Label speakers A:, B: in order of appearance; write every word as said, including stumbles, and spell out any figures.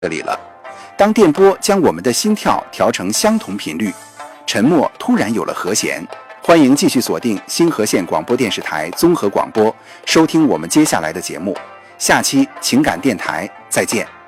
A: 这里了。当电波将我们的心跳调成相同频率，沉默突然有了和弦。欢迎继续锁定新河县广播电视台综合广播，收听我们接下来的节目。下期情感电台再见。